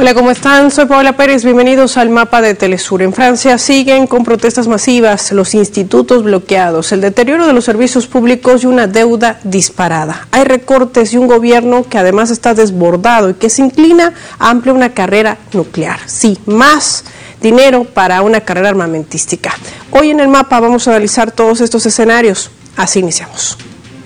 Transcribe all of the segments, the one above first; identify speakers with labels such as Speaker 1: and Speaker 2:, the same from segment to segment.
Speaker 1: Hola, ¿cómo están? Soy Paola Pérez, bienvenidos al mapa de Telesur. En Francia siguen con protestas masivas, los institutos bloqueados, el deterioro de los servicios públicos y una deuda disparada. Hay recortes y un gobierno que además está desbordado y que se inclina a ampliar una carrera nuclear. Sí, más dinero para una carrera armamentística. Hoy en el mapa vamos a analizar todos estos escenarios. Así iniciamos.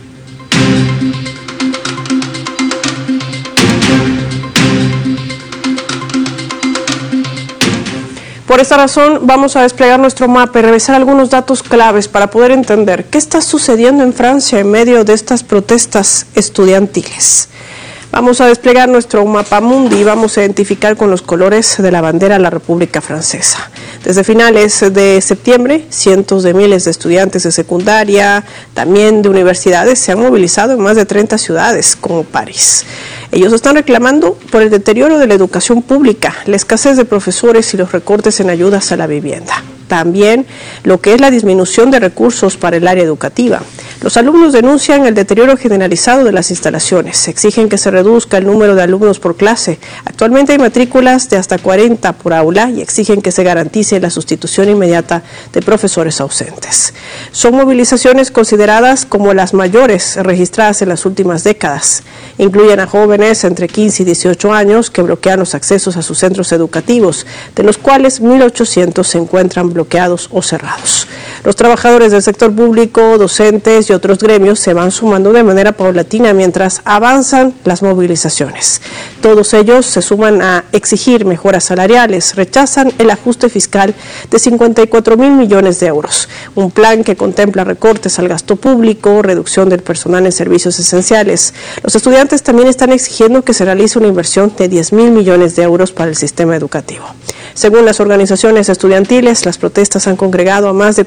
Speaker 1: Por esta razón vamos a desplegar nuestro mapa y revisar algunos datos claves para poder entender qué está sucediendo en Francia en medio de estas protestas estudiantiles. Vamos a desplegar nuestro mapa mundi y vamos a identificar con los colores de la bandera de la República Francesa. Desde finales de septiembre, cientos de miles de estudiantes de secundaria, también de universidades, se han movilizado en más de 30 ciudades como París. Ellos están reclamando por el deterioro de la educación pública, la escasez de profesores y los recortes en ayudas a la vivienda. También lo que es la disminución de recursos para el área educativa. Los alumnos denuncian el deterioro generalizado de las instalaciones, exigen que se reduzca el número de alumnos por clase. Actualmente hay matrículas de hasta 40 por aula y exigen que se garantice la sustitución inmediata de profesores ausentes. Son movilizaciones consideradas como las mayores registradas en las últimas décadas. Incluyen a jóvenes entre 15 y 18 años que bloquean los accesos a sus centros educativos, de los cuales 1.800 se encuentran bloqueados o cerrados. Los trabajadores del sector público, docentes y otros gremios se van sumando de manera paulatina mientras avanzan las movilizaciones. Todos ellos se suman a exigir mejoras salariales, rechazan el ajuste fiscal de 54.000 millones de euros, un plan que contempla recortes al gasto público, reducción del personal en servicios esenciales. Los estudiantes también están exigiendo que se realice una inversión de 10.000 millones de euros para el sistema educativo. Según las organizaciones estudiantiles, las protestas han congregado a más de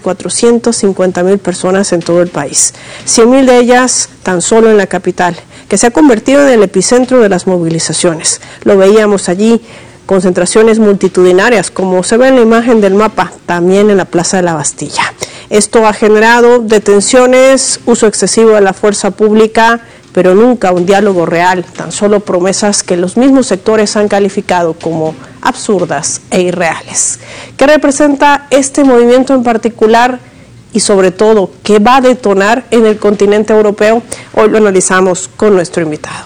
Speaker 1: 450.000 personas en todo el país, 100.000 de ellas tan solo en la capital, que se ha convertido en el epicentro de las movilizaciones. Lo veíamos allí, concentraciones multitudinarias, como se ve en la imagen del mapa, también en la Plaza de la Bastilla. Esto ha generado detenciones, uso excesivo de la fuerza pública, pero nunca un diálogo real, tan solo promesas que los mismos sectores han calificado como absurdas e irreales. ¿Qué representa este movimiento en particular y sobre todo qué va a detonar en el continente europeo? Hoy lo analizamos con nuestro invitado.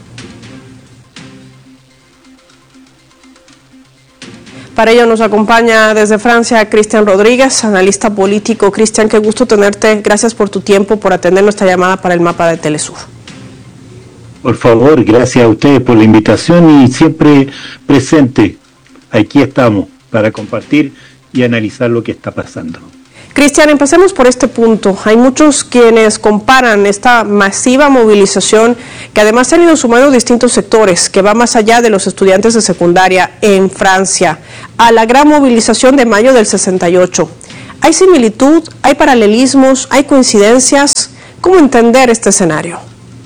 Speaker 1: Para ello nos acompaña desde Francia Cristian Rodríguez, analista político. Cristian, qué gusto tenerte. Gracias por tu tiempo, por atender nuestra llamada para el mapa de Telesur.
Speaker 2: Por favor, gracias a ustedes por la invitación y siempre presente. Aquí estamos para compartir y analizar lo que está pasando.
Speaker 1: Cristian, empecemos por este punto. Hay muchos quienes comparan esta masiva movilización, que además se han ido sumando distintos sectores, que va más allá de los estudiantes de secundaria en Francia, a la gran movilización de mayo del 68. ¿Hay similitud? ¿Hay paralelismos? ¿Hay coincidencias? ¿Cómo entender este escenario?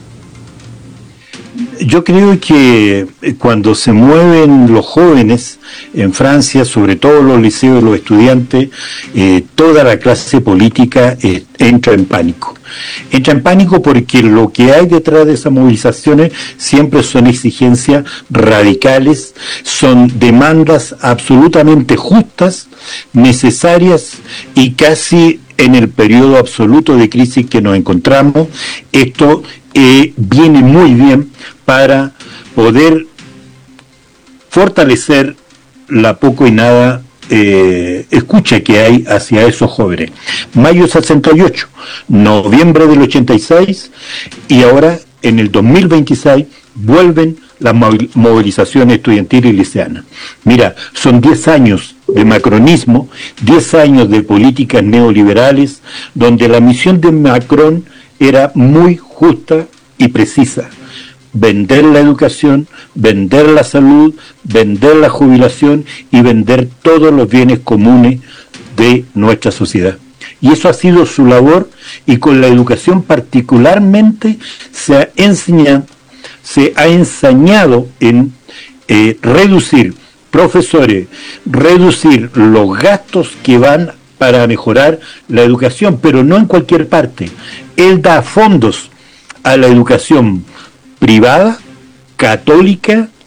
Speaker 2: Yo creo que cuando se mueven los jóvenes en Francia, sobre todo los liceos y los estudiantes, toda la clase política entra en pánico. Entra en pánico porque lo que hay detrás de esas movilizaciones siempre son exigencias radicales, son demandas absolutamente justas, necesarias y casi en el periodo absoluto de crisis que nos encontramos. Esto viene muy bien para poder fortalecer la poco y nada escucha que hay hacia esos jóvenes. Mayo 68, noviembre del 86 y ahora en el 2026 vuelven las movilizaciones estudiantiles y liceanas. Mira, son 10 años de macronismo, 10 años de políticas neoliberales, donde la misión de Macron era muy justa y precisa: vender la educación, vender la salud, vender la jubilación y vender todos los bienes comunes de nuestra sociedad. Y eso ha sido su labor, y con la educación particularmente se ha ensañado en reducir profesores, reducir los gastos que van para mejorar la educación, pero no en cualquier parte. Él da fondos a la educación privada, católica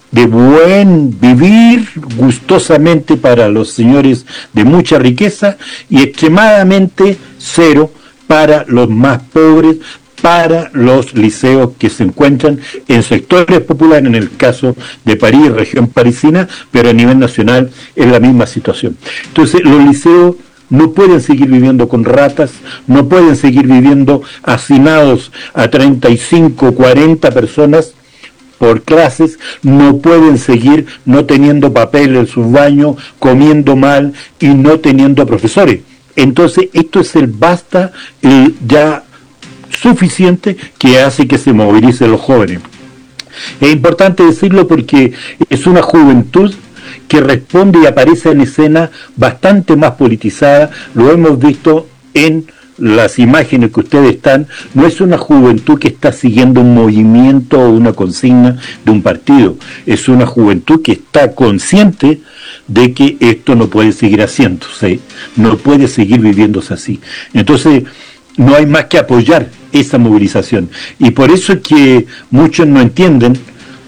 Speaker 2: de buen vivir gustosamente para los señores de mucha riqueza y extremadamente cero para los más pobres, para los liceos que se encuentran en sectores populares, en el caso de París, región parisina, pero a nivel nacional es la misma situación. Entonces los liceos no pueden seguir viviendo con ratas, no pueden seguir viviendo hacinados a 35, 40 personas por clases, no pueden seguir no teniendo papel en sus baños, comiendo mal y no teniendo profesores. Entonces esto es el basta ya suficiente que hace que se movilicen los jóvenes. Es importante decirlo porque es una juventud que responde y aparece en escena bastante más politizada, lo hemos visto en las imágenes que ustedes están, no es una juventud que está siguiendo un movimiento o una consigna de un partido, es una juventud que está consciente de que esto no puede seguir haciéndose, no puede seguir viviéndose así. Entonces, no hay más que apoyar esa movilización. Y por eso es que muchos no entienden,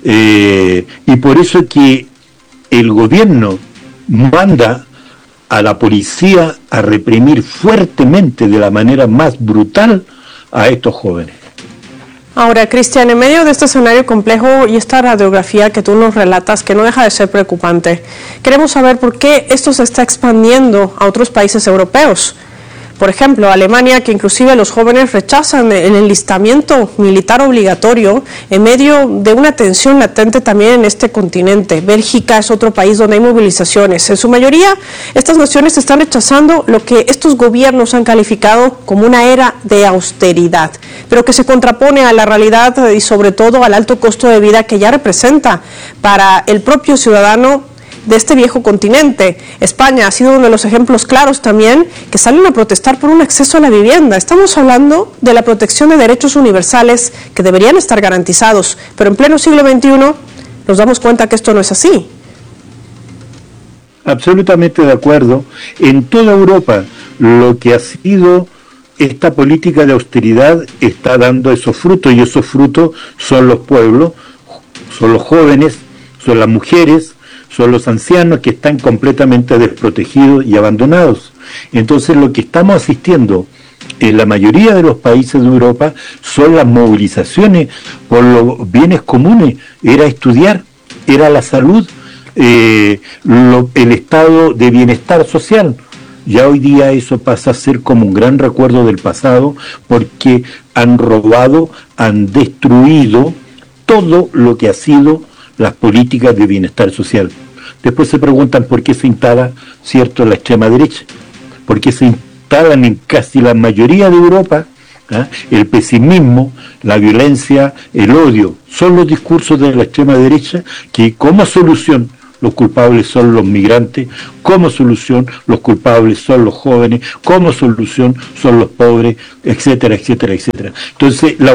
Speaker 2: y por eso es que el gobierno manda a la policía a reprimir fuertemente, de la manera más brutal, a estos jóvenes.
Speaker 1: Ahora, Cristian, en medio de este escenario complejo y esta radiografía que tú nos relatas, que no deja de ser preocupante, queremos saber por qué esto se está expandiendo a otros países europeos. Por ejemplo, Alemania, que inclusive los jóvenes rechazan el enlistamiento militar obligatorio en medio de una tensión latente también en este continente. Bélgica es otro país donde hay movilizaciones. En su mayoría, estas naciones están rechazando lo que estos gobiernos han calificado como una era de austeridad, pero que se contrapone a la realidad y sobre todo al alto costo de vida que ya representa para el propio ciudadano de este viejo continente. España ha sido uno de los ejemplos claros también, que salen a protestar por un acceso a la vivienda. Estamos hablando de la protección de derechos universales que deberían estar garantizados, pero en pleno siglo XXI nos damos cuenta que esto no es así.
Speaker 2: Absolutamente de acuerdo. En toda Europa, lo que ha sido esta política de austeridad está dando esos frutos, y esos frutos son los pueblos, son los jóvenes, son las mujeres, son los ancianos que están completamente desprotegidos y abandonados. Entonces lo que estamos asistiendo en la mayoría de los países de Europa son las movilizaciones por los bienes comunes, era estudiar, era la salud, el estado de bienestar social. Ya hoy día eso pasa a ser como un gran recuerdo del pasado, porque han robado, han destruido todo lo que ha sido las políticas de bienestar social. Después se preguntan por qué se instala, cierto, la extrema derecha, por qué se instalan en casi la mayoría de Europa el pesimismo, la violencia, el odio. Son los discursos de la extrema derecha que como solución los culpables son los migrantes, como solución los culpables son los jóvenes, como solución son los pobres, etcétera, etcétera, etcétera. Entonces la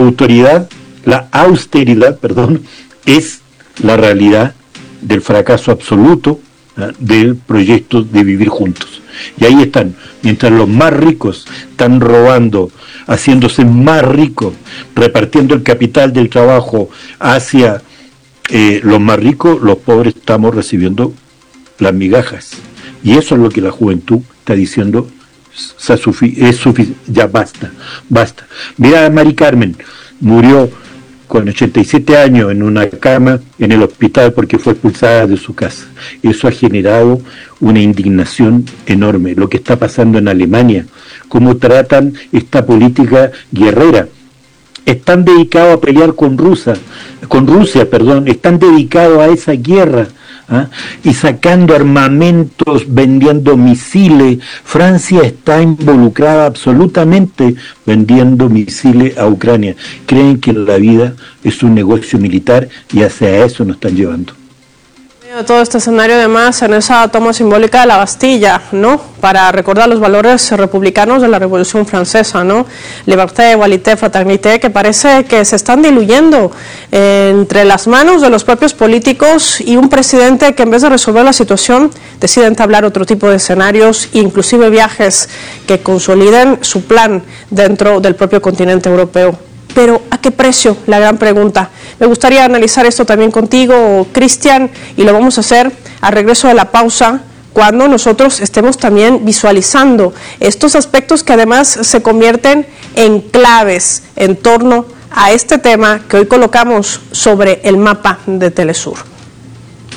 Speaker 2: austeridad, es la realidad del fracaso absoluto del proyecto de vivir juntos. Y ahí están, mientras los más ricos están robando, haciéndose más ricos, repartiendo el capital del trabajo hacia los más ricos, los pobres estamos recibiendo las migajas. Y eso es lo que la juventud está diciendo, ya basta. Mira a Mari Carmen, murió con 87 años en una cama en el hospital porque fue expulsada de su casa. Eso ha generado una indignación enorme. Lo que está pasando en Alemania, cómo tratan esta política guerrera. Están dedicados a pelear con Rusia, están dedicados a esa guerra, y sacando armamentos, vendiendo misiles. Francia está involucrada absolutamente vendiendo misiles a Ucrania. Creen que la vida es un negocio militar y hacia eso nos están llevando.
Speaker 1: Todo este escenario además en esa toma simbólica de la Bastilla, ¿no? Para recordar los valores republicanos de la Revolución Francesa, ¿no? Liberté, égalité, fraternité, que parece que se están diluyendo entre las manos de los propios políticos y un presidente que en vez de resolver la situación decide entablar otro tipo de escenarios, inclusive viajes que consoliden su plan dentro del propio continente europeo. Pero qué precio? La gran pregunta. Me gustaría analizar esto también contigo, Cristian, y lo vamos a hacer al regreso de la pausa, cuando nosotros estemos también visualizando estos aspectos que además se convierten en claves en torno a este tema que hoy colocamos sobre el mapa de Telesur.